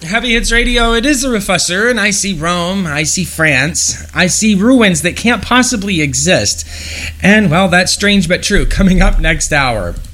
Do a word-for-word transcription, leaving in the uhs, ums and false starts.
Heavy Hits Radio, it is a Refusser, and I see Rome, I see France, I see ruins that can't possibly exist. And, well, that's strange but true. Coming up next hour.